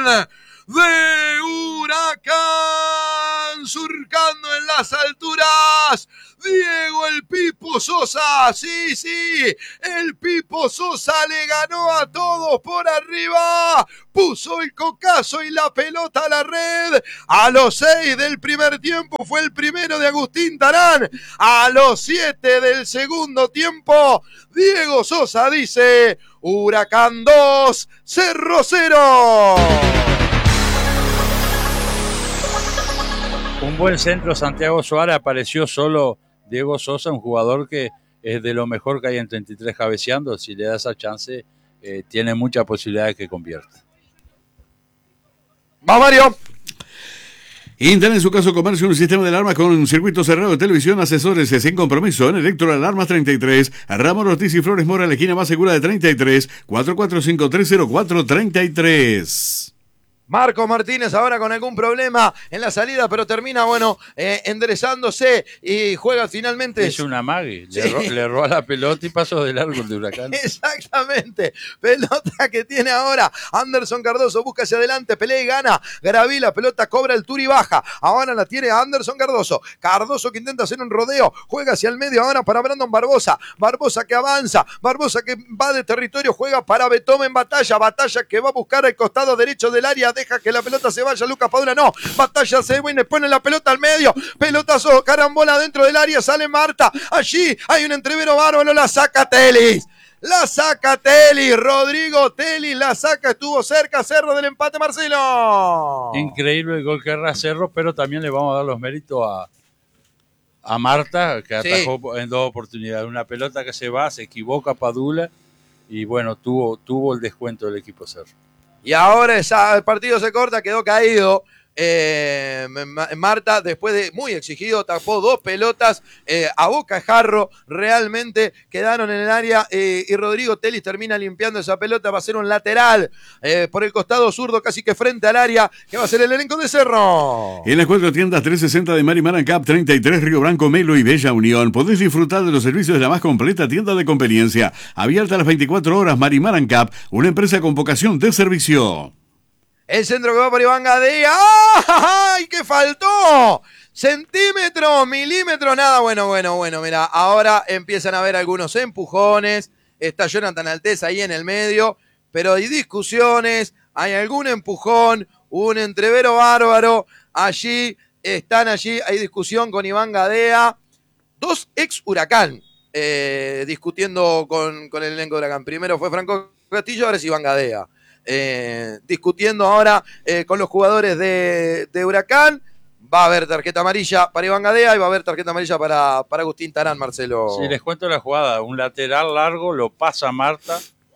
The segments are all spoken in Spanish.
de Huracán, surcando en las alturas, Diego el Pipo Sosa. Sí, el Pipo Sosa le ganó a todos por arriba, puso el cocazo y la pelota a la red. A los 6 del primer tiempo fue el primero de Agustín Tarán. A los 7 del segundo tiempo, Diego Sosa dice: Huracán 2, Cerro 0. Un buen centro, Santiago Suárez, apareció solo Diego Sosa, un jugador que es de lo mejor que hay en 33 cabeceando. Si le da esa chance, tiene mucha posibilidad de que convierta. ¡Va, Mario! Instala en su caso comercio un sistema de alarmas con circuito cerrado de televisión, asesores sin compromiso en Electroalarmas 33, Ramos Ortiz y Flores Mora, la esquina más segura de 33, 445-304-33. Marcos Martínez ahora con algún problema en la salida, pero termina, enderezándose y juega finalmente. Es una mague, sí. le roba la pelota y pasó de largo el de Huracán. Exactamente, pelota que tiene ahora Anderson Cardoso, busca hacia adelante, pelea y gana. Gravila, pelota cobra el Turi, baja. Ahora la tiene Anderson Cardoso. Cardoso que intenta hacer un rodeo, juega hacia el medio ahora para Brandon Barbosa. Barbosa que avanza, Barbosa que va de territorio, juega para Beethoven Batalla. Batalla que va a buscar el costado derecho del área, deja que la pelota se vaya. Lucas Padula no, Batalla se viene, pone la pelota al medio, pelotazo, carambola dentro del área, sale Marta, allí hay un entrevero bárbaro, la saca Telis, Rodrigo Telis la saca, estuvo cerca Cerro del empate, Marcelo. Increíble el gol que erra Cerro, pero también le vamos a dar los méritos a Marta, que atajó en 2 oportunidades, una pelota que se va, se equivoca Padula y bueno, tuvo el descuento del equipo Cerro. Y ahora el partido se corta, quedó caído. Marta, después de muy exigido, tapó 2 pelotas a boca de jarro, realmente quedaron en el área y Rodrigo Telis termina limpiando esa pelota. Va a ser un lateral por el costado zurdo, casi que frente al área, que va a ser el elenco de Cerro. En las 4 tiendas 360 de Marimaran Cap, 33 Río Branco, Melo y Bella Unión, podés disfrutar de los servicios de la más completa tienda de conveniencia, abierta a las 24 horas. Marimaran Cap, una empresa con vocación de servicio. El centro que va por Iván Gadea. ¡Ay, qué faltó! Centímetros, milímetros, nada. Bueno, mira, ahora empiezan a haber algunos empujones. Está Jonathan Altés ahí en el medio, pero hay discusiones, hay algún empujón, un entrevero bárbaro. Allí, hay discusión con Iván Gadea. 2 ex Huracán discutiendo con el elenco de Huracán. Primero fue Franco Castillo, ahora es Iván Gadea. Discutiendo ahora con los jugadores de Huracán. Va a haber tarjeta amarilla para Iván Gadea y va a haber tarjeta amarilla para Agustín Tarán, Marcelo. Sí, les cuento la jugada. Un lateral largo, lo pasa Marta,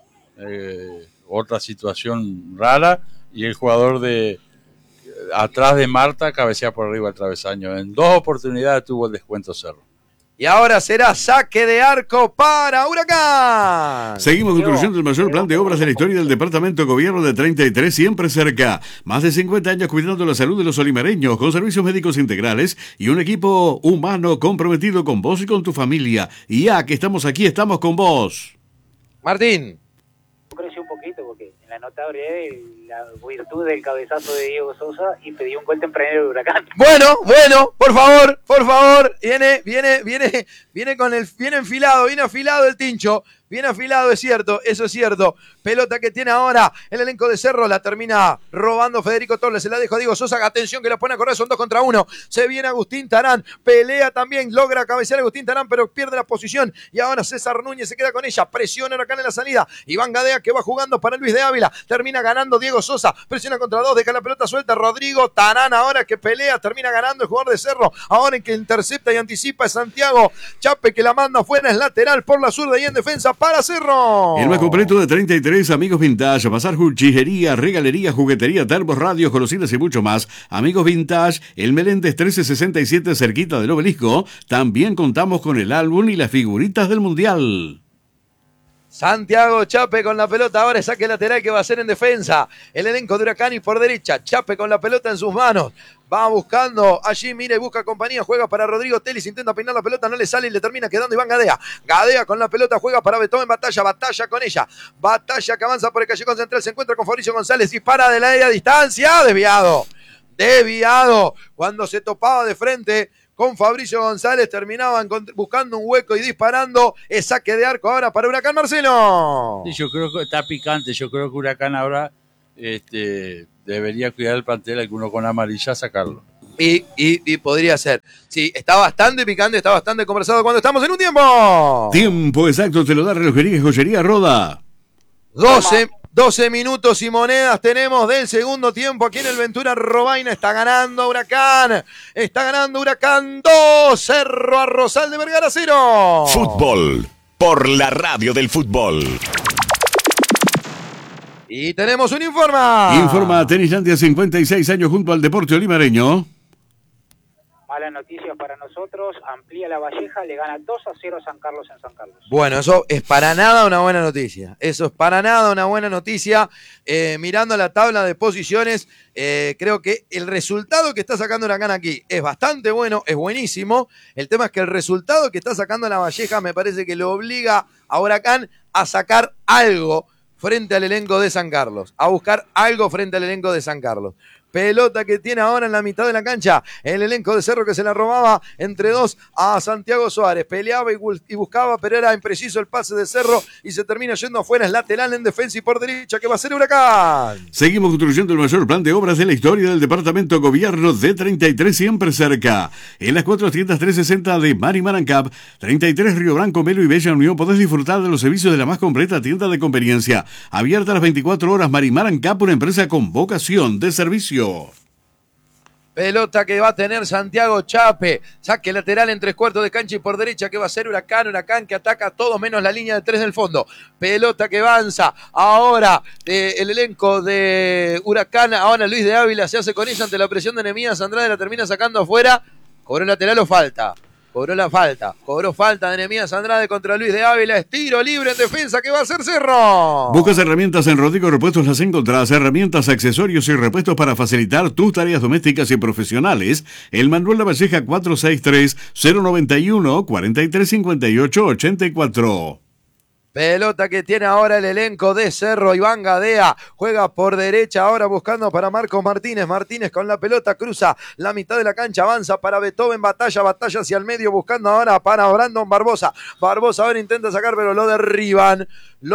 otra situación rara, y el jugador de atrás de Marta cabecea por arriba el travesaño. En 2 oportunidades tuvo el descuento Cerro. Y ahora será saque de arco para Huracán. Seguimos construyendo el mayor plan de obras de la historia del Departamento de Gobierno de 33, siempre cerca. Más de 50 años cuidando la salud de los olimareños, con servicios médicos integrales y un equipo humano comprometido con vos y con tu familia. Y ya que estamos aquí, estamos con vos. Martín. Creció un poquito porque en la nota breve la virtud del cabezazo de Diego Sosa y pidió un gol tempranero de Huracán. Bueno, por favor, viene enfilado, viene afilado el Tincho, viene afilado, es cierto, eso es cierto. Pelota que tiene ahora el elenco de Cerro, la termina robando Federico Torres, se la deja a Diego Sosa, atención que la pone a correr, son 2 contra 1, se viene Agustín Tarán, pelea también, logra cabecear a Agustín Tarán, pero pierde la posición, y ahora César Núñez se queda con ella, presiona Huracán en la salida, Iván Gadea que va jugando para Luis de Ávila, termina ganando Diego Sosa, presiona contra 2, deja la pelota suelta, Rodrigo Tarán ahora que pelea, termina ganando el jugador de Cerro, ahora en que intercepta y anticipa es Santiago Chape que la manda afuera, es lateral por la zurda y en defensa para Cerro. El más completo de 33, Amigos Vintage, Bazar Juchería, Regalería, Juguetería, Termos, Radios, golosinas y mucho más. Amigos Vintage, el Meléndez 1367 cerquita del Obelisco. También contamos con el álbum y las figuritas del Mundial. Santiago Chape con la pelota, ahora saque lateral que va a ser en defensa. El elenco de Huracán y por derecha, Chape con la pelota en sus manos. Va buscando allí, mire, busca compañía, juega para Rodrigo Telis, intenta peinar la pelota, no le sale y le termina quedando Iván Gadea. Gadea con la pelota, juega para Beethoven, batalla con ella. Batalla que avanza por el callejón central, se encuentra con Fabricio González, dispara de la media distancia, desviado. Cuando se topaba de frente con Fabricio González, terminaban buscando un hueco y disparando. Es saque de arco ahora para Huracán, Marcelo. Sí, yo creo que está picante. Yo creo que Huracán ahora debería cuidar el plantel, alguno con amarilla, sacarlo. Y podría ser. Sí, está bastante picante, está bastante conversado cuando estamos en un tiempo. Tiempo exacto te lo da Relojería y Joyería Roda. 12 minutos y monedas tenemos del segundo tiempo aquí en el Ventura Robaina. Está ganando Huracán 2, Cerro Arrozal de Vergara 0. Fútbol, por la radio del fútbol. Y tenemos un informe. Informa Tenislandia, 56 años junto al deporte olimareño. Malas noticias para nosotros, amplía la Valleja, le gana 2-0 San Carlos en San Carlos. Bueno, eso es para nada una buena noticia. Mirando la tabla de posiciones, creo que el resultado que está sacando Huracán aquí es bastante bueno, es buenísimo. El tema es que el resultado que está sacando la Valleja me parece que lo obliga a Huracán a sacar algo frente al elenco de San Carlos, a buscar algo frente al elenco de San Carlos. Pelota que tiene ahora en la mitad de la cancha el elenco de Cerro, que se la robaba entre dos a Santiago Suárez. Peleaba y buscaba, pero era impreciso el pase de Cerro y se termina yendo afuera. Es lateral en defensa y por derecha que va a ser Huracán. Seguimos construyendo el mayor plan de obras de la historia del departamento Gobierno de 33, siempre cerca. En las 4 tiendas 360 de Marimar & Cap, 33 Río Branco, Melo y Bella Unión, podés disfrutar de los servicios de la más completa tienda de conveniencia. Abierta las 24 horas, Marimar & Cap, una empresa con vocación de servicio. Pelota que va a tener Santiago Chape. Saque lateral en 3/4 de cancha y por derecha que va a ser Huracán. Huracán que ataca todo menos la línea de 3 del fondo. Pelota que avanza. Ahora el elenco de Huracán. Ahora Luis de Ávila se hace con ella ante la presión de Nehemías Andrade. La termina sacando afuera. ¿Cobró lateral o falta? Cobró falta de Nehemías Andrade contra Luis de Ávila. Es tiro libre en defensa que va a hacer Cerro. Buscas herramientas en Rodrigo Repuestos, las encontrarás. Herramientas, accesorios y repuestos para facilitar tus tareas domésticas y profesionales. El Manuel Lavalleja 463-091-4358-84. Pelota que tiene ahora el elenco de Cerro. Iván Gadea juega por derecha ahora buscando para Marcos Martínez. Martínez con la pelota cruza la mitad de la cancha, avanza para Beethoven, batalla hacia el medio buscando ahora para Brandon Barbosa. Barbosa ahora intenta sacar pero lo derriban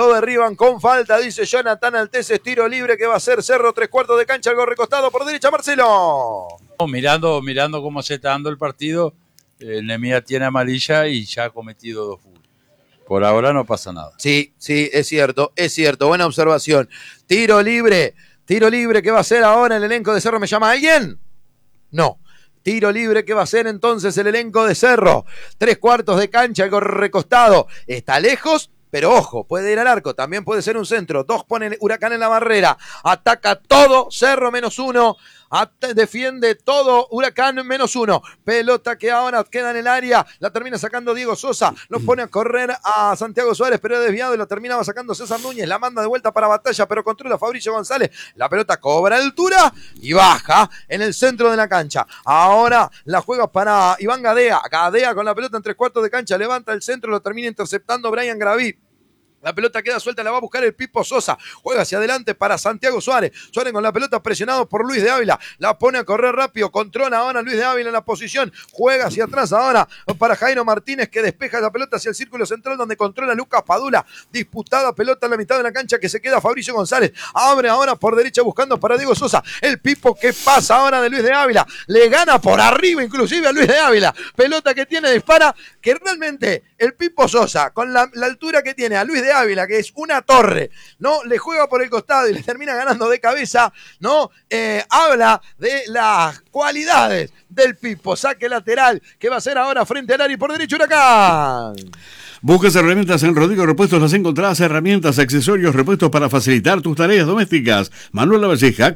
con falta, dice Jonathan Altés. Tiro libre que va a ser Cerro, 3/4 de cancha, algo recostado por derecha, Marcelo. Mirando cómo se está dando el partido, Nehemías tiene amarilla y ya ha cometido 2 goles. Por ahora no pasa nada. Sí, es cierto, buena observación. Tiro libre que va a ser ahora el elenco de Cerro. ¿Me llama alguien? No. Tiro libre que va a ser entonces el elenco de Cerro. 3/4 de cancha, algo recostado. Está lejos, pero ojo, puede ir al arco, también puede ser un centro. 2 pone Huracán en la barrera. Ataca todo, Cerro -1. Defiende todo Huracán -1. Pelota que ahora queda en el área. La termina sacando Diego Sosa. Lo pone a correr a Santiago Suárez, pero es desviado y lo terminaba sacando César Núñez. La manda de vuelta para batalla, pero controla Fabricio González. La pelota cobra altura y baja en el centro de la cancha. Ahora la juega para Iván Gadea. Gadea con la pelota en 3/4 de cancha. Levanta el centro, lo termina interceptando Brian Graví. La pelota queda suelta, la va a buscar el Pipo Sosa. Juega hacia adelante para Santiago Suárez. Suárez con la pelota presionado por Luis de Ávila. La pone a correr rápido. Controla ahora Luis de Ávila en la posición. Juega hacia atrás ahora para Jairo Martínez, que despeja la pelota hacia el círculo central donde controla Lucas Padula. Disputada pelota en la mitad de la cancha que se queda Fabricio González. Abre ahora por derecha buscando para Diego Sosa. El Pipo que pasa ahora de Luis de Ávila. Le gana por arriba inclusive a Luis de Ávila. Pelota que tiene, dispara. Que realmente el Pipo Sosa, con la altura que tiene a Luis de Ávila, que es una torre, ¿no? Le juega por el costado y le termina ganando de cabeza, ¿no? Habla de las cualidades del Pipo. Saque lateral que va a ser ahora frente al área y por derecho Huracán. Buscas herramientas en Rodrigo Repuestos, las encontrarás. Herramientas, accesorios, repuestos para facilitar tus tareas domésticas. Manuel Lavalleja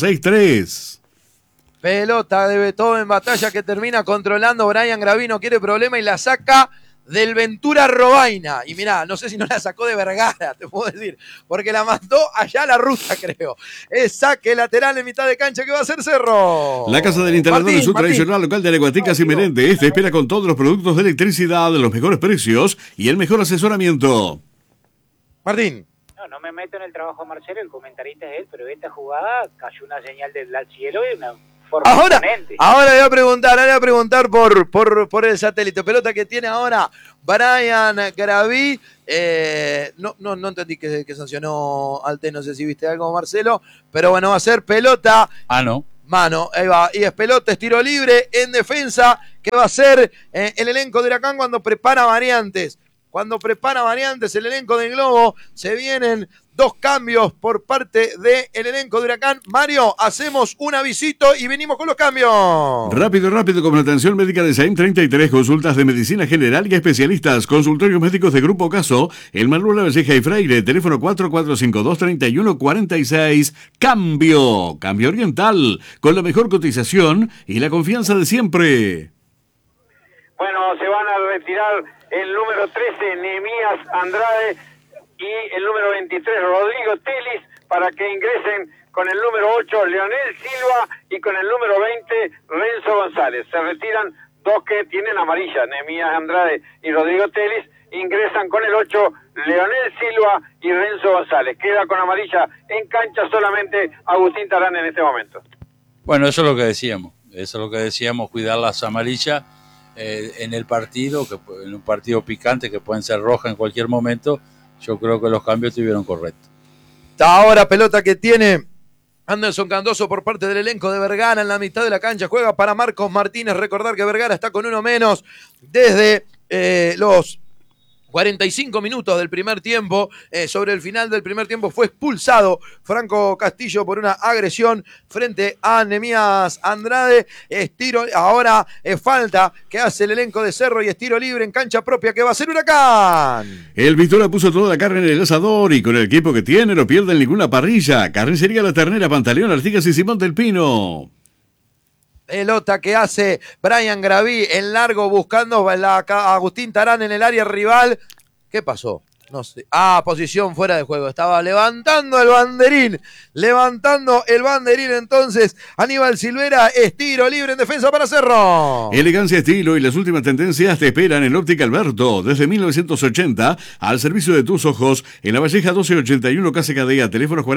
463. Pelota de Beethoven, batalla que termina controlando Brian Gravino, quiere problema y la saca del Ventura Robaina. Y mirá, no sé si no la sacó de Vergara, te puedo decir, porque la mandó allá a la ruta, creo. Es saque lateral en mitad de cancha que va a hacer Cerro. La Casa del Instalador es un tradicional local de Areguaticas y Menéndez. Te espera con todos los productos de electricidad, los mejores precios y el mejor asesoramiento. Martín. No me meto en el trabajo de Marcelo, el comentarista es él, pero esta jugada cayó una señal del cielo y una forma imponente. Ahora le voy a preguntar por el satélite. Pelota que tiene ahora Brian Gravy. No entendí que sancionó Alte, no sé si viste algo, Marcelo, pero bueno, va a ser pelota. No. Mano, ahí va, y es pelota, es tiro libre en defensa, que va a ser el elenco de Huracán cuando prepara variantes. Cuando prepara variantes el elenco de Globo, se vienen 2 cambios por parte del elenco de Huracán. Mario, hacemos un avisito y venimos con los cambios. Rápido, como la atención médica de SAIM 33, consultas de medicina general y especialistas, consultorios médicos de Grupo Caso, El Manuel Lavalleja y Freire, teléfono 4452-3146. Cambio Oriental, con la mejor cotización y la confianza de siempre. Bueno, se van a retirar el número 13, Nehemías Andrade, y el número 23, Rodrigo Telis, para que ingresen con el número 8, Leonel Silva, y con el número 20, Renzo González. Se retiran 2 que tienen amarilla, Nehemías Andrade y Rodrigo Telis, ingresan con el 8, Leonel Silva y Renzo González. Queda con amarilla en cancha solamente Agustín Tarán en este momento. Bueno, eso es lo que decíamos, cuidar las amarillas en el partido, en un partido picante que pueden ser rojas en cualquier momento. Yo creo que los cambios estuvieron correctos. Ahora pelota que tiene Anderson Candoso por parte del elenco de Vergara en la mitad de la cancha. Juega para Marcos Martínez. Recordar que Vergara está con uno menos desde los 45 minutos del primer tiempo. Sobre el final del primer tiempo fue expulsado Franco Castillo por una agresión frente a Nehemías Andrade. Estiro, ahora falta que hace el elenco de Cerro y estiro libre en cancha propia que va a ser Huracán. El Victoria puso toda la carne en el asador y con el equipo que tiene no pierden ninguna parrilla. Carnicería La Ternera, Pantaleón, Artigas y Simón del Pino. Pelota que hace Brian Gravy en largo buscando a Agustín Tarán en el área rival. ¿Qué pasó? No sé. Posición fuera de juego. Estaba levantando el banderín. Entonces Aníbal Silvera, estiro libre en defensa para Cerro. Elegancia, estilo y las últimas tendencias te esperan en Óptica Alberto. Desde 1980 al servicio de tus ojos. En La Valleja 1281 Casa Cadea. Teléfono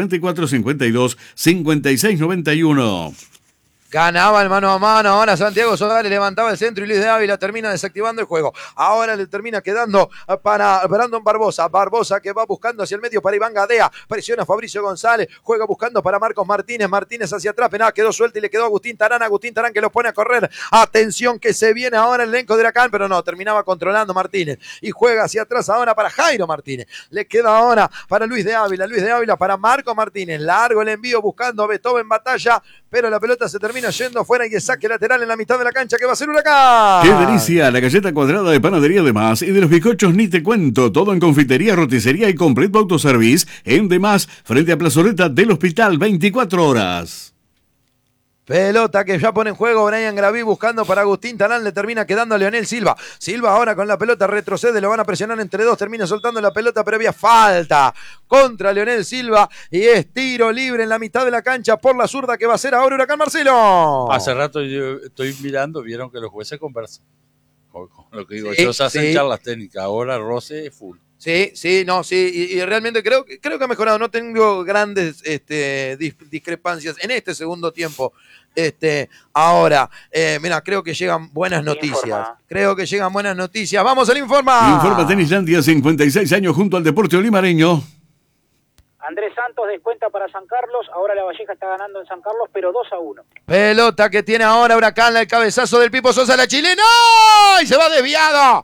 4452-5691. Ganaba el mano a mano, ahora Santiago Sodales levantaba el centro y Luis de Ávila termina desactivando el juego. Ahora le termina quedando para Brandon Barbosa. Barbosa que va buscando hacia el medio para Iván Gadea. Presiona a Fabricio González, juega buscando para Marcos Martínez. Martínez hacia atrás, penal, quedó suelto y le quedó a Agustín Tarán. Agustín Tarán que lo pone a correr. Atención que se viene ahora el elenco de Huracán, pero no, terminaba controlando Martínez. Y juega hacia atrás ahora para Jairo Martínez. Le queda ahora para Luis de Ávila. Luis de Ávila para Marcos Martínez. Largo el envío buscando a Beethoven Batalla, pero la pelota se termina yendo afuera y el saque lateral en la mitad de la cancha que va a ser Huracán. ¡Qué delicia! La galleta cuadrada de Panadería de Más y de los bizcochos ni te cuento. Todo en confitería, roticería y completo autoservice en De Más, frente a Plazoleta del Hospital, 24 horas. Pelota que ya pone en juego Brian Gravy buscando para Agustín Tarán, le termina quedando a Leonel Silva. Silva ahora con la pelota retrocede, lo van a presionar entre dos, termina soltando la pelota, pero había falta contra Leonel Silva y es tiro libre en la mitad de la cancha por la zurda que va a ser ahora Huracán. Marcelo. Hace rato yo estoy mirando, vieron que los jueces conversan. Con lo que digo, ellos hacen charlas técnicas, ahora roce full. Sí, y realmente creo que ha mejorado, no tengo grandes discrepancias en este segundo tiempo. Ahora, mira, creo que llegan buenas noticias. Vamos al Informa. Informa Tenislandia, 56 años junto al deporte olimareño. Andrés Santos descuenta para San Carlos, ahora La Valleja está ganando en San Carlos, pero 2-1. Pelota que tiene ahora Huracán, el cabezazo del Pipo Sosa, la chilena, ¡y se va desviado!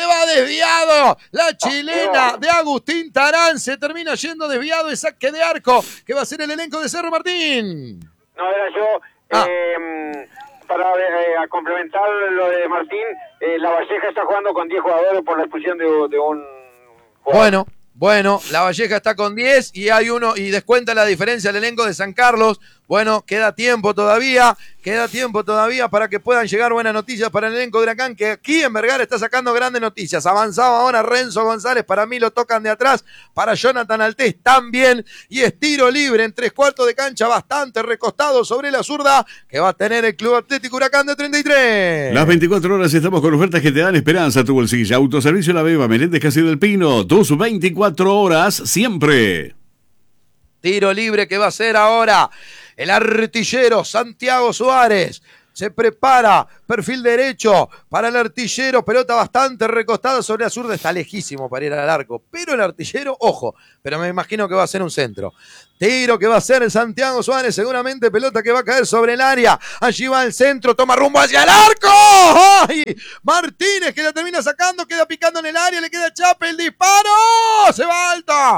La chilena de Agustín Tarán se termina yendo desviado, el saque de arco que va a ser el elenco de Cerro Martín. No, era yo. Para complementar lo de Martín, La Valleja está jugando con 10 jugadores por la expulsión de un jugador. Bueno, La Valleja está con 10 y hay uno y descuenta la diferencia el elenco de San Carlos Bueno, queda tiempo todavía para que puedan llegar buenas noticias para el elenco de Huracán, que aquí en Vergara está sacando grandes noticias. Avanzaba ahora Renzo González, para mí lo tocan de atrás, para Jonathan Altés también, y es tiro libre en 3/4 de cancha, bastante recostado sobre la zurda, que va a tener el Club Atlético Huracán de 33. Las 24 horas estamos con ofertas que te dan esperanza a tu bolsillo. Autoservicio La Beba, Menéndez Castillo del Pino, tus 24 horas siempre. Tiro libre que va a ser ahora el artillero Santiago Suárez. Se prepara, perfil derecho para el artillero, pelota bastante recostada sobre la zurda, está lejísimo para ir al arco, pero el artillero, ojo, pero me imagino que va a ser un centro. Tiro que va a ser el Santiago Suárez, seguramente pelota que va a caer sobre el área, allí va el centro, toma rumbo hacia el arco. ¡Ay! Martínez que la termina sacando, queda picando en el área, le queda Chape, el disparo, se va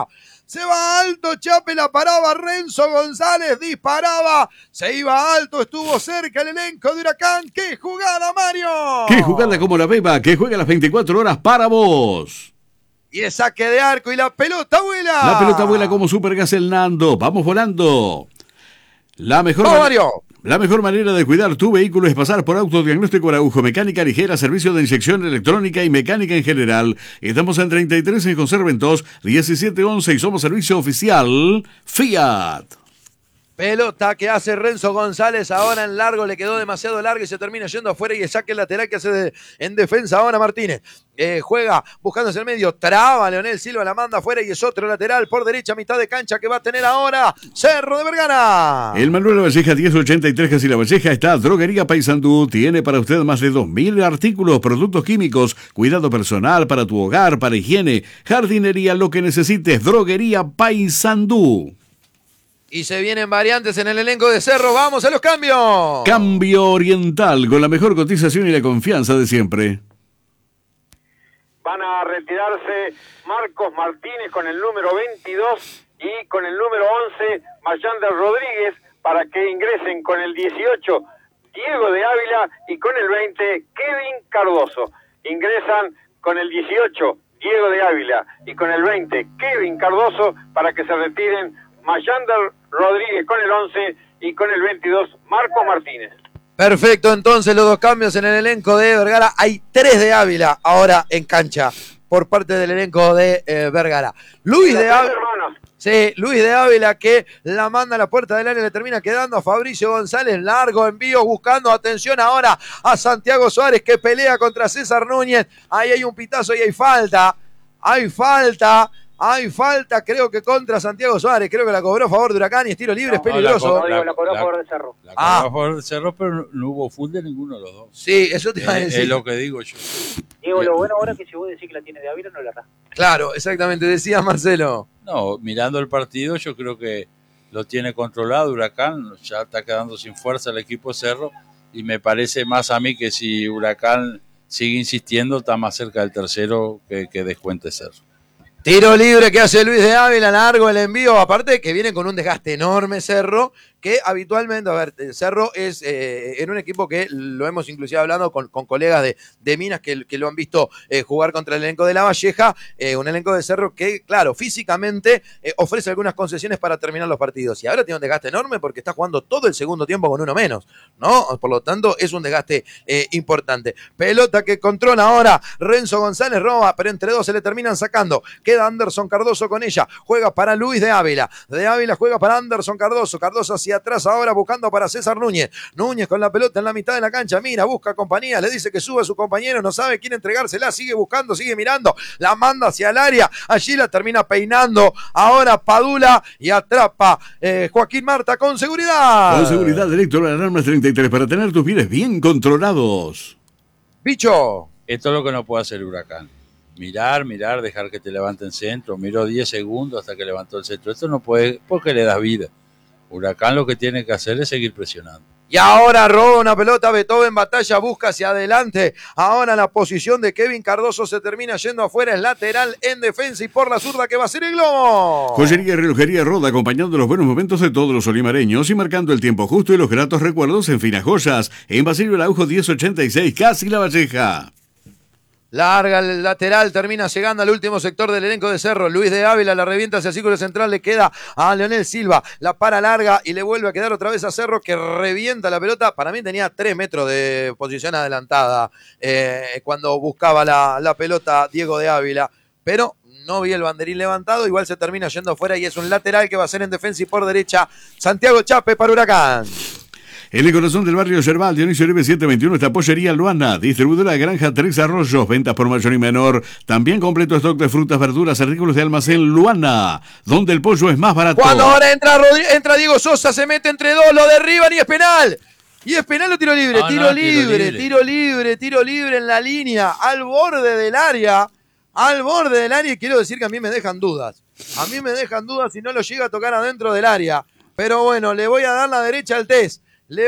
alto, Chape la paraba, Renzo González disparaba, se iba alto, estuvo cerca el elenco de Huracán. ¡Qué jugada, Mario! ¡Qué jugada como La Beba, que juega las 24 horas para vos! Y el saque de arco y la pelota vuela. La pelota vuela como Supergas el Nando, vamos volando. Mario. La mejor manera de cuidar tu vehículo es pasar por Autodiagnóstico Araujo, mecánica ligera, servicio de inyección electrónica y mecánica en general. Estamos en 33 en Conserventos, 1711 y somos servicio oficial Fiat. Pelota que hace Renzo González ahora en largo, le quedó demasiado largo y se termina yendo afuera, y el saque lateral que hace en defensa ahora Martínez. Juega buscando hacia el medio, traba Leonel Silva, la manda afuera y es otro lateral por derecha, mitad de cancha que va a tener ahora Cerro de Vergara. El Manuel Lavalleja 1083 Casi Lavalleja está Droguería Paysandú. Tiene para usted más de 2.000 artículos, productos químicos, cuidado personal para tu hogar, para higiene, jardinería, lo que necesites. Droguería Paysandú. Y se vienen variantes en el elenco de Cerro. ¡Vamos a los cambios! Cambio Oriental, con la mejor cotización y la confianza de siempre. Van a retirarse Marcos Martínez con el número 22 y con el número 11 Mayander Rodríguez, para que ingresen con el 18 Diego de Ávila y con el 20 Kevin Cardoso. Ingresan con el 18 Diego de Ávila y con el 20 Kevin Cardoso, para que se retiren Mayander Rodríguez con el 11 y con el 22 Marcos Martínez. Perfecto, entonces los dos cambios en el elenco de Vergara. Hay 3 de Ávila ahora en cancha por parte del elenco de Vergara. Luis de Ávila. Sí, Luis de Ávila que la manda a la puerta del área, le termina quedando a Fabricio González, largo envío buscando, atención ahora a Santiago Suárez que pelea contra César Núñez. Ahí hay un pitazo y hay falta, creo que contra Santiago Suárez, creo que la cobró a favor de Huracán y es tiro libre, es peligroso. La cobró a favor de Cerro. La cobró a favor de Cerro, pero no hubo full de ninguno de los dos. Sí, eso te iba a decir. Es lo que digo yo. Diego, lo bueno ahora es que si vos decís que la tiene de Ávila, no la da. Claro, exactamente, decía Marcelo. No, mirando el partido yo creo que lo tiene controlado Huracán, ya está quedando sin fuerza el equipo Cerro, y me parece más a mí que si Huracán sigue insistiendo está más cerca del tercero que descuente Cerro. Tiro libre que hace Luis de Ávila, largo el envío, aparte que viene con un desgaste enorme Cerro, que habitualmente, a ver, Cerro es en un equipo que lo hemos inclusive hablando con colegas de Minas que lo han visto jugar contra el elenco de Lavalleja, un elenco de Cerro que, claro, físicamente ofrece algunas concesiones para terminar los partidos, y ahora tiene un desgaste enorme porque está jugando todo el segundo tiempo con uno menos, ¿no? Por lo tanto, es un desgaste importante. Pelota que controla ahora Renzo González, roba, pero entre dos se le terminan sacando. Queda Anderson Cardoso con ella, juega para Luis de Ávila juega para Anderson Cardoso hacia atrás ahora buscando para César Núñez con la pelota en la mitad de la cancha, mira, busca compañía, le dice que sube a su compañero, no sabe quién entregársela, sigue buscando, sigue mirando, la manda hacia el área, allí la termina peinando ahora Padula y atrapa Joaquín Marta con seguridad. Con seguridad, director de Alarmas 33 para tener tus bienes bien controlados. Bicho. Esto es lo que no puede hacer Huracán. Mirar, dejar que te levanten centro. Miró 10 segundos hasta que levantó el centro. Esto no puede, porque le das vida. Huracán lo que tiene que hacer es seguir presionando. Y ahora roba una pelota, Beethoven batalla, busca hacia adelante. Ahora la posición de Kevin Cardoso se termina yendo afuera, es lateral en defensa y por la zurda que va a ser el globo. Joyería y relojería Roda, acompañando los buenos momentos de todos los olimareños y marcando el tiempo justo y los gratos recuerdos en Finas Joyas. En Basilio Araujo 1086, Casi Lavalleja. Larga el lateral, termina llegando al último sector del elenco de Cerro. Luis de Ávila la revienta hacia el círculo central, le queda a Leonel Silva. La para larga y le vuelve a quedar otra vez a Cerro, que revienta la pelota. Para mí tenía 3 metros de posición adelantada cuando buscaba la pelota Diego de Ávila. Pero no vi el banderín levantado, igual se termina yendo afuera y es un lateral que va a ser en defensa y por derecha Santiago Chape para Huracán. En el corazón del barrio Yerbal, Dionisio Uribe 721, está Pollería Luana, distribuidora de Granja Tres Arroyos, ventas por mayor y menor. También completo stock de frutas, verduras, artículos de almacén Luana, donde el pollo es más barato. Cuando ahora entra Diego Sosa, se mete entre dos, lo derriban y es penal. ¿Y es penal o tiro libre? Tiro libre en la línea, al borde del área. Y quiero decir que a mí me dejan dudas. Si no lo llega a tocar adentro del área. Pero bueno, le voy a dar la derecha al test.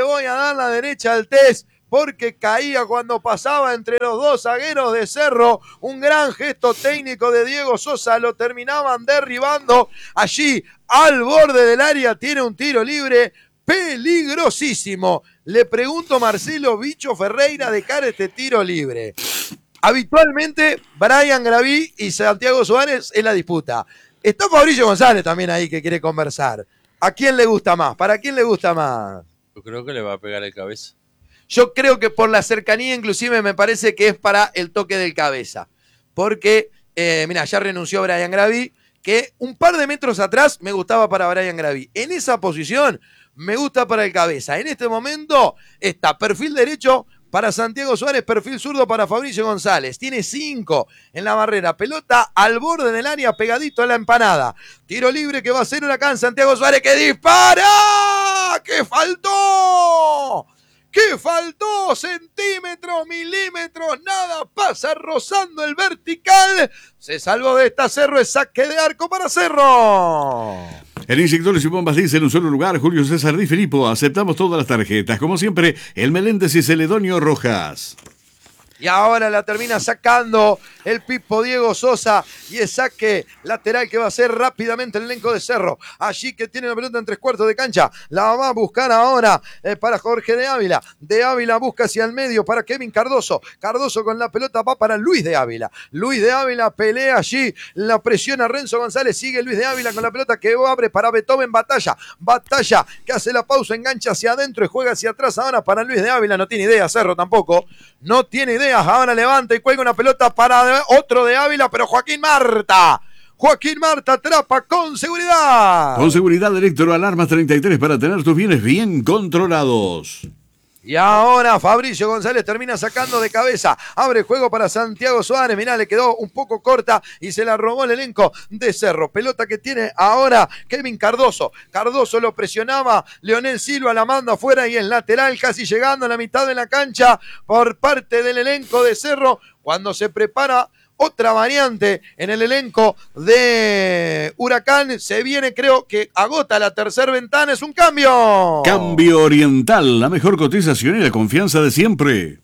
Porque caía cuando pasaba entre los dos zagueros de Cerro. Un gran gesto técnico de Diego Sosa, lo terminaban derribando. Allí, al borde del área, tiene un tiro libre peligrosísimo. Le pregunto a Marcelo Bicho Ferreira de cara a este tiro libre. Habitualmente, Brian Graví y Santiago Suárez es la disputa. Está Fabricio González también ahí que quiere conversar. ¿A quién le gusta más? ¿Para quién le gusta más? Yo creo que le va a pegar el cabeza. Yo creo que por la cercanía, inclusive, me parece que es para el toque del cabeza. Porque, mira, ya renunció Brian Graví, que un par de metros atrás me gustaba para Brian Graví. En esa posición me gusta para el cabeza. En este momento está perfil derecho para Santiago Suárez, perfil zurdo para Fabricio González. Tiene 5 en la barrera. Pelota al borde del área, pegadito a la empanada. Tiro libre que va a ser Huracán. Santiago Suárez que dispara. ¡Qué faltó! Centímetros, milímetros, nada pasa rozando el vertical. Se salvó de esta Cerro, es saque de arco para Cerro. En Inyectores y Bombas dice en un solo lugar, Julio César Di Filippo, aceptamos todas las tarjetas. Como siempre, el Meléndez y Celedonio Rojas. Y ahora la termina sacando el Pipo Diego Sosa. Y es saque lateral que va a hacer rápidamente el elenco de Cerro. Allí que tiene la pelota en 3/4 de cancha. La va a buscar ahora para Jorge de Ávila. De Ávila busca hacia el medio para Kevin Cardoso. Cardoso con la pelota va para Luis de Ávila. Luis de Ávila pelea allí. La presiona Renzo González. Sigue Luis de Ávila con la pelota que abre para Beethoven. Batalla que hace la pausa. Engancha hacia adentro y juega hacia atrás ahora para Luis de Ávila. No tiene idea Cerro tampoco. No tiene idea. Ahora levanta y cuelga una pelota para otro de Ávila, pero Joaquín Marta atrapa con seguridad. Con seguridad, Electroalarmas 33 para tener tus bienes bien controlados. Y ahora Fabricio González termina sacando de cabeza. Abre juego para Santiago Suárez. Mirá, le quedó un poco corta y se la robó el elenco de Cerro. Pelota que tiene ahora Kevin Cardoso. Cardoso lo presionaba. Leonel Silva la manda afuera y es lateral, casi llegando a la mitad de la cancha por parte del elenco de Cerro. Cuando se prepara otra variante en el elenco de Huracán. Se viene, creo que agota la tercera ventana. Es un cambio. Cambio Oriental, la mejor cotización y la confianza de siempre.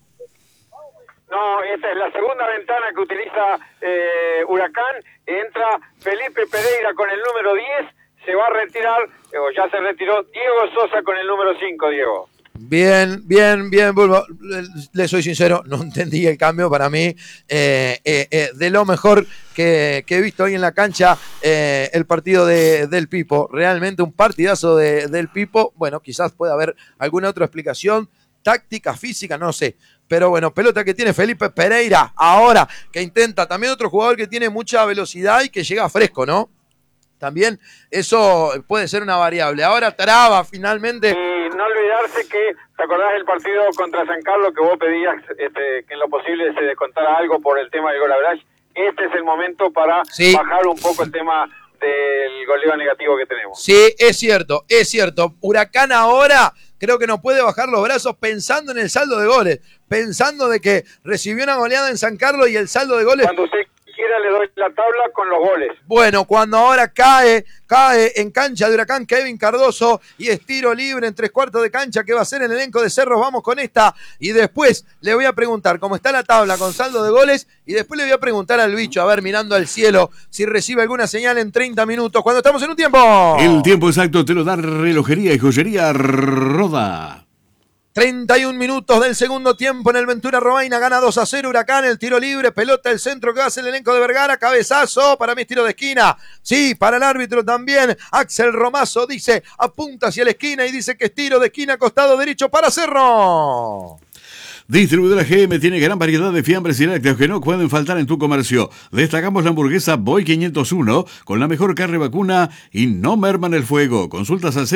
No, esta es la segunda ventana que utiliza Huracán. Entra Felipe Pereira con el número 10. Se va a retirar, o ya se retiró, Diego Sosa con el número 5, Diego. Bien, Bulbo. Le soy sincero, no entendí el cambio. Para mí, de lo mejor que he visto hoy en la cancha, el partido del Pipo. Realmente un partidazo del Pipo. Bueno, quizás pueda haber alguna otra explicación, táctica, física, no sé. Pero bueno, pelota que tiene Felipe Pereira ahora, que intenta. También otro jugador que tiene mucha velocidad y que llega fresco, ¿no? También eso puede ser una variable. Ahora traba finalmente. Y no olvidarse que, ¿te acordás del partido contra San Carlos que vos pedías que en lo posible se descontara algo por el tema del gol average? Este es el momento para bajar un poco el tema del goleo negativo que tenemos. Sí, es cierto. Huracán ahora creo que no puede bajar los brazos pensando en el saldo de goles, pensando de que recibió una goleada en San Carlos y el saldo de goles... Cuando usted quiera le doy la tabla con los goles. Bueno, cuando ahora cae en cancha de Huracán Kevin Cardoso y es tiro libre en 3/4 de cancha que va a ser el elenco de Cerros. Vamos con esta y después le voy a preguntar cómo está la tabla con saldo de goles y después le voy a preguntar al bicho, a ver, mirando al cielo, si recibe alguna señal en 30 minutos cuando estamos en un tiempo. El tiempo exacto te lo da Relojería y Joyería Roda. 31 minutos del segundo tiempo en el Ventura Robaina, gana 2-0 Huracán, el tiro libre, pelota del centro que hace el elenco de Vergara, cabezazo, para mí es tiro de esquina, sí, para el árbitro también, Axel Romazo dice, apunta hacia la esquina y dice que es tiro de esquina, costado derecho para Cerro. Distribuidora GM tiene gran variedad de fiambres y lácteos que no pueden faltar en tu comercio. Destacamos la hamburguesa Boy 501 con la mejor carne vacuna y no merman el fuego. Consultas al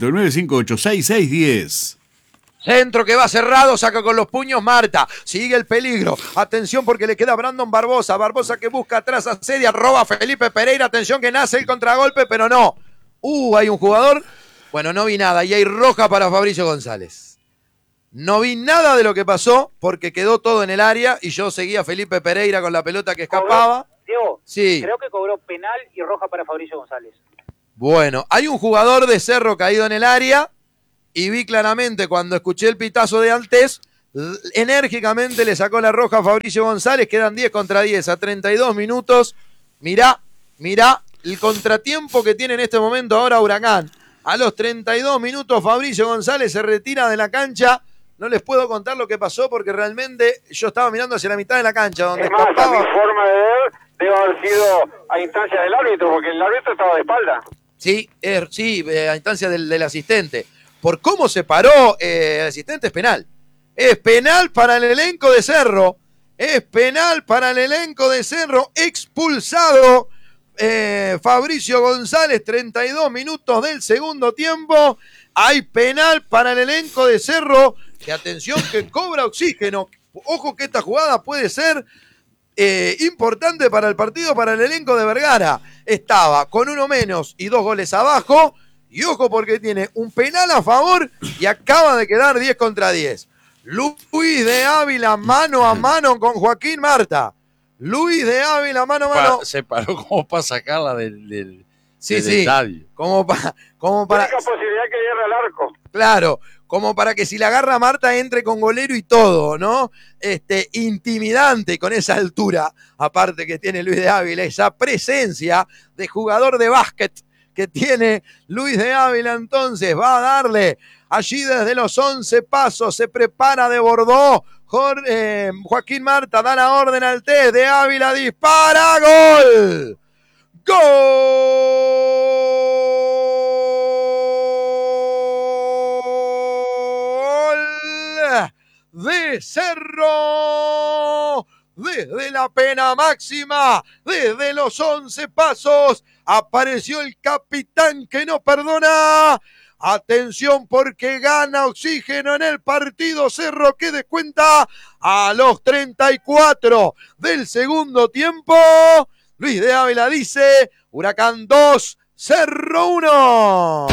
099-586-6610. Centro que va cerrado, saca con los puños Marta, sigue el peligro, atención porque le queda a Brandon Barbosa, Barbosa que busca atrás, asedia, roba a Felipe Pereira, atención que nace el contragolpe, pero no, hay un jugador, bueno, no vi nada, y hay roja para Fabricio González. No vi nada de lo que pasó porque quedó todo en el área y yo seguía a Felipe Pereira con la pelota que escapaba. Diego, sí. Creo que cobró penal y roja para Fabricio González. Bueno, hay un jugador de Cerro caído en el área. Y vi claramente cuando escuché el pitazo de Altés, enérgicamente le sacó la roja a Fabricio González, quedan 10 contra 10 a 32 minutos. Mirá el contratiempo que tiene en este momento ahora Huracán. A los 32 minutos Fabricio González se retira de la cancha. No les puedo contar lo que pasó porque realmente yo estaba mirando hacia la mitad de la cancha donde es más, escapaba. a mi forma de ver, debe haber sido a instancia del árbitro, porque el árbitro estaba de espalda. Sí, a instancia del asistente. Por cómo se paró el asistente es penal. Es penal para el elenco de Cerro. Es penal para el elenco de Cerro. Expulsado Fabricio González, 32 minutos del segundo tiempo. Hay penal para el elenco de Cerro. Que atención que cobra oxígeno. Ojo que esta jugada puede ser importante para el partido, para el elenco de Vergara. Estaba con uno menos y 2 goles abajo. Y ojo porque tiene un penal a favor y acaba de quedar 10 contra 10. Luis de Ávila mano a mano con Joaquín Marta. Luis de Ávila mano a mano. Se paró como para sacarla del sí. estadio. Como para... La única posibilidad que llegue al arco. Claro, como para que si la agarra Marta entre con golero y todo, ¿no? Intimidante con esa altura, aparte que tiene Luis de Ávila, esa presencia de jugador de básquet que tiene Luis de Ávila, entonces va a darle allí desde los 11 pasos, se prepara de Bordeaux, Joaquín Marta da la orden al test, de Ávila dispara, ¡gol! ¡Gol! De Cerro, desde la pena máxima, desde los 11 pasos, apareció el capitán que no perdona. Atención porque gana oxígeno en el partido Cerro que descuenta a los 34 del segundo tiempo. Luis de Ávila dice, Huracán 2, Cerro 1.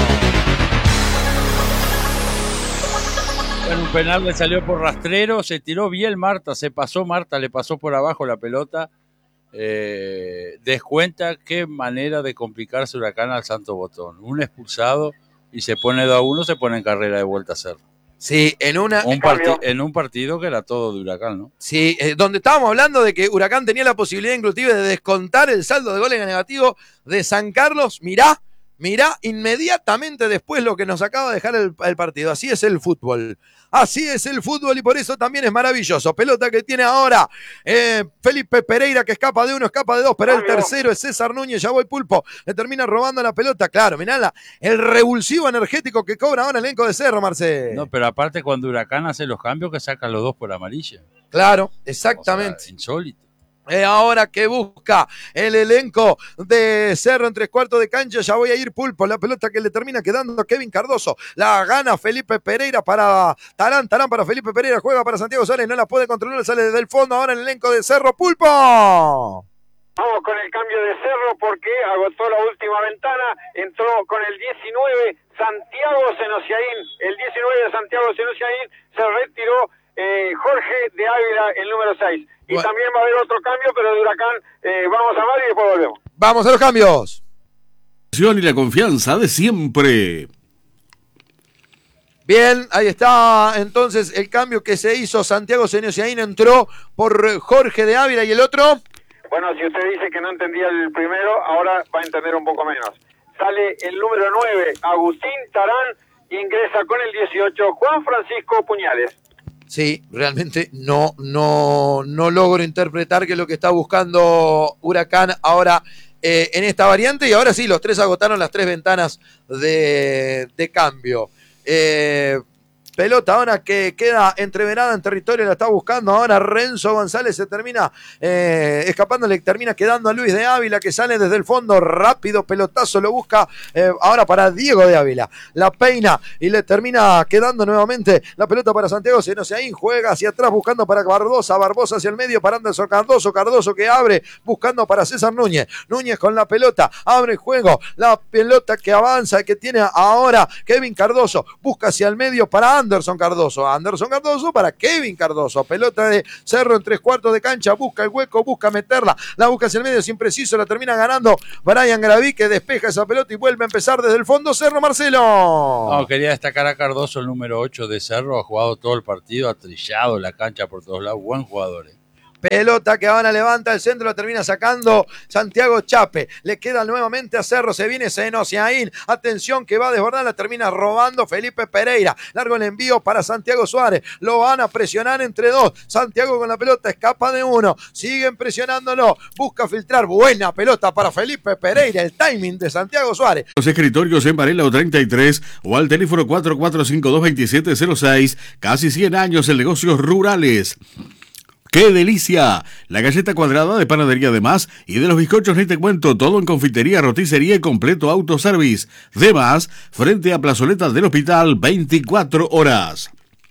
Bueno, un penal le salió por rastrero, se tiró bien Marta, se pasó Marta, le pasó por abajo la pelota. Descuenta qué manera de complicarse Huracán al Santo Botón. Un expulsado y se pone 2-1, se pone en carrera de vuelta a Cerro. Sí, en un partido que era todo de Huracán, ¿no? Sí, donde estábamos hablando de que Huracán tenía la posibilidad inclusive de descontar el saldo de goles negativo de San Carlos. Mirá inmediatamente después lo que nos acaba de dejar el partido. Así es el fútbol. Así es el fútbol y por eso también es maravilloso. Pelota que tiene ahora Felipe Pereira que escapa de uno, escapa de dos, pero el tercero es César Núñez, ya voy Pulpo, le termina robando la pelota. Claro, mirá el revulsivo energético que cobra ahora el elenco de Cerro, Marcelo. No, pero aparte cuando Huracán hace los cambios que saca los dos por amarilla. Claro, exactamente. O sea, insólito. Ahora que busca el elenco de Cerro en 3/4 de cancha, ya voy a ir Pulpo, la pelota que le termina quedando a Kevin Cardoso, la gana Felipe Pereira para Tarán para Felipe Pereira, juega para Santiago Suárez, no la puede controlar, sale desde el fondo, ahora el elenco de Cerro, Pulpo. Vamos con el cambio de Cerro porque agotó la última ventana, entró con el 19 Santiago Senosiaín, el 19 de Santiago Senosiaín, se retiró Jorge de Ávila, el número 6. Y bueno, también va a haber otro cambio, pero de Huracán vamos a ver y después volvemos. Vamos a los cambios. Y la confianza de siempre. Bien, ahí está entonces el cambio que se hizo. Santiago Senosiaín entró por Jorge de Ávila y el otro. Bueno, si usted dice que no entendía el primero, ahora va a entender un poco menos. Sale el número 9, Agustín Tarán, ingresa con el 18 Juan Francisco Puñales. Sí, realmente no logro interpretar qué es lo que está buscando Huracán ahora en esta variante, y ahora sí, los tres agotaron las tres ventanas de cambio. Pelota ahora que queda entreverada en territorio, la está buscando ahora Renzo González, se termina escapando, le termina quedando a Luis de Ávila, que sale desde el fondo, rápido pelotazo, lo busca ahora para Diego de Ávila, la peina y le termina quedando nuevamente la pelota para Santiago Senosiaín, juega hacia atrás buscando para Barbosa, Barbosa hacia el medio para Anderson Cardoso, Cardoso que abre buscando para César Núñez, Núñez con la pelota, abre el juego, la pelota que avanza, que tiene ahora Kevin Cardoso, busca hacia el medio para Anderson Cardoso para Kevin Cardoso, pelota de Cerro en 3/4 de cancha, busca el hueco, busca meterla, la busca hacia el medio, es impreciso, la termina ganando Brian Graví, que despeja esa pelota y vuelve a empezar desde el fondo Cerro. Marcelo. No, quería destacar a Cardoso, el número 8 de Cerro, ha jugado todo el partido, ha trillado la cancha por todos lados, buen jugador. Pelota que ahora levanta el centro, la termina sacando Santiago Chape. Le queda nuevamente a Cerro, se viene Senosiaín. Atención que va a desbordar, la termina robando Felipe Pereira. Largo el envío para Santiago Suárez. Lo van a presionar entre dos. Santiago con la pelota, escapa de uno. Siguen presionándolo. Busca filtrar. Buena pelota para Felipe Pereira. El timing de Santiago Suárez. Los escritorios en Varela 33 o al teléfono 4452-2706. Casi 100 años en negocios rurales. ¡Qué delicia! La galleta cuadrada de Panadería de Más y de los bizcochos ni te cuento, todo en confitería, roticería y completo autoservice. De Más, frente a Plazoleta del Hospital, 24 horas.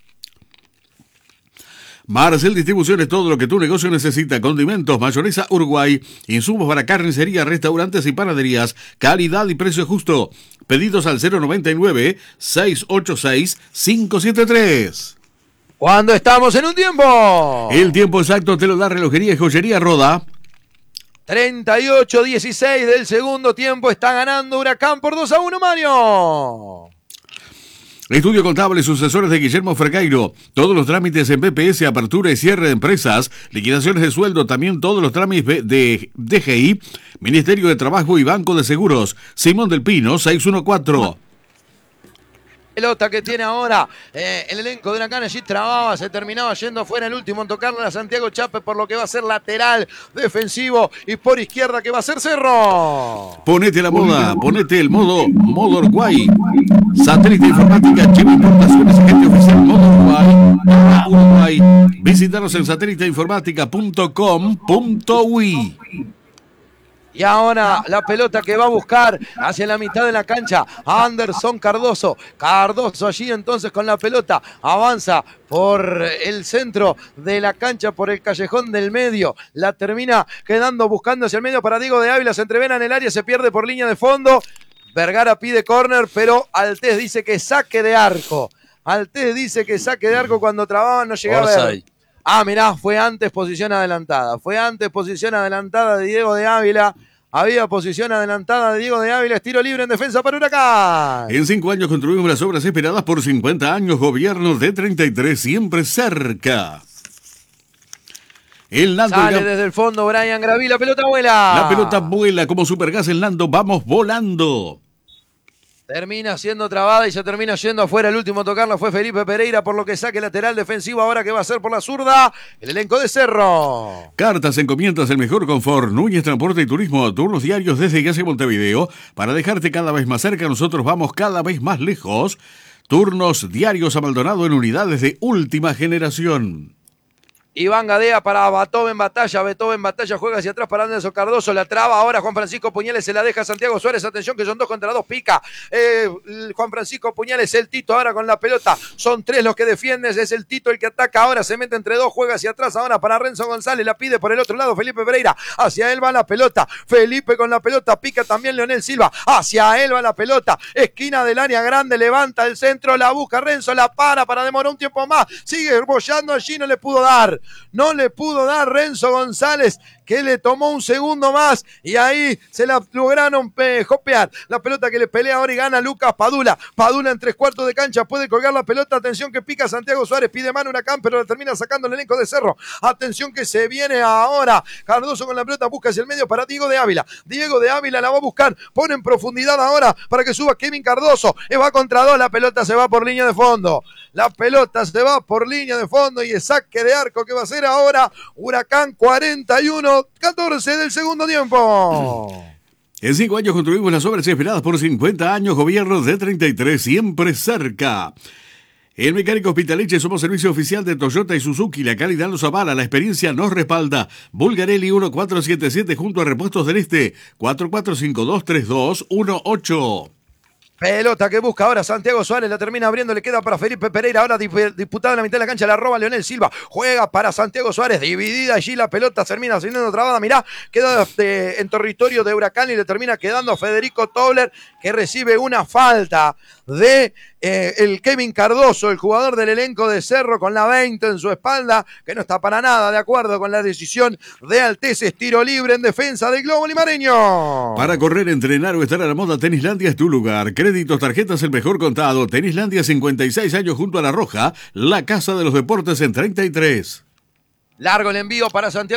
Marcel Distribuciones, todo lo que tu negocio necesita, condimentos, mayonesa Uruguay, insumos para carnicería, restaurantes y panaderías, calidad y precio justo. Pedidos al 099-686-573. Cuando estamos en un tiempo. El tiempo exacto te lo da Relojería y Joyería Roda. 38-16 del segundo tiempo, está ganando Huracán por 2-1, Mario. Estudio Contable, sucesores de Guillermo Frecairo. Todos los trámites en BPS, apertura y cierre de empresas, liquidaciones de sueldo, también todos los trámites de DGI, Ministerio de Trabajo y Banco de Seguros. Simón del Pino, 614. Pelota que tiene ahora el elenco de Huracán, allí trababa, se terminaba yendo afuera el último en tocarla a Santiago Chape, por lo que va a ser lateral defensivo y por izquierda que va a ser Cerro. Ponete la moda, ponete el modo Uruguay. Satélite Informática, Chile Importaciones, agente oficial Modo Uruguay. Visítanos en satéliteinformática.com.uy. Y ahora la pelota que va a buscar hacia la mitad de la cancha Anderson Cardoso. Cardoso allí entonces con la pelota. Avanza por el centro de la cancha, por el callejón del medio. La termina quedando buscando hacia el medio para Diego de Ávila. Se entrevena en el área, se pierde por línea de fondo. Vergara pide córner, pero Altés dice que saque de arco. Altés dice que saque de arco, cuando trababan no llegaba a ver. Ah, mirá, fue antes posición adelantada. Fue antes posición adelantada de Diego de Ávila. Había posición adelantada de Diego de Ávila. Tiro libre en defensa para Huracán. En 5 años construimos las obras esperadas por 50 años. Gobierno de 33, siempre cerca. El Nando sale desde el fondo Brian Graví. La pelota vuela. La pelota vuela como Supergas el Nando. Vamos volando. Termina siendo trabada y se termina yendo afuera. El último a tocarla fue Felipe Pereira, por lo que saque lateral defensivo ahora que va a ser por la zurda el elenco de Cerro. Cartas, encomiendas, el mejor confort. Núñez Transporte y Turismo, turnos diarios desde Casi Montevideo. Para dejarte cada vez más cerca, nosotros vamos cada vez más lejos. Turnos diarios a Maldonado en unidades de última generación. Iván Gadea para Beethoven Batalla. Beethoven Batalla juega hacia atrás para Anderson Cardoso. La traba ahora Juan Francisco Puñales. Se la deja Santiago Suárez. Atención que son 2 contra 2. Pica Juan Francisco Puñales. El Tito ahora con la pelota. Son 3 los que defienden. Es el Tito el que ataca. Ahora se mete entre 2. Juega hacia atrás ahora para Renzo González. La pide por el otro lado Felipe Pereira. Hacia él va la pelota. Felipe con la pelota. Pica también Leonel Silva. Hacia él va la pelota. Esquina del área grande. Levanta el centro. La busca Renzo. La para demorar un tiempo más. Sigue bollando allí. No le pudo dar. No le pudo dar Renzo González, que le tomó un segundo más y ahí se la lograron jopear. La pelota que le pelea ahora y gana Lucas Padula. Padula en 3/4 de cancha puede colgar la pelota. Atención que pica Santiago Suárez, pide mano Huracán, pero la termina sacando el elenco de Cerro. Atención que se viene ahora. Cardoso con la pelota busca hacia el medio para Diego de Ávila. Diego de Ávila la va a buscar, pone en profundidad ahora para que suba Kevin Cardoso. Va contra dos, la pelota se va por línea de fondo. La pelota se va por línea de fondo y el saque de arco que va a ser ahora Huracán 41-14 del segundo tiempo. En 5 años construimos las obras esperadas por 50 años, gobierno de 33, siempre cerca. En Mecánico Hospitaliche somos servicio oficial de Toyota y Suzuki. La calidad nos avala, la experiencia nos respalda. Bulgarelli 1477 junto a Repuestos del Este, 44523218. Pelota que busca ahora Santiago Suárez, la termina abriendo, le queda para Felipe Pereira, ahora disputado en la mitad de la cancha, la roba Leonel Silva, juega para Santiago Suárez, dividida allí la pelota, termina siendo trabada, mirá, queda en territorio de Huracán y le termina quedando a Federico Tobler, que recibe una falta de el Kevin Cardoso, el jugador del elenco de Cerro, con la 20 en su espalda, que no está para nada de acuerdo con la decisión de Alteces. Tiro libre en defensa del Globo Limareño. Para correr, entrenar o estar a la moda, Tenislandia es tu lugar. Créditos, tarjetas, el mejor contado. Tenislandia, 56 años junto a La Roja, la casa de los deportes en 33. Largo el envío para Santiago.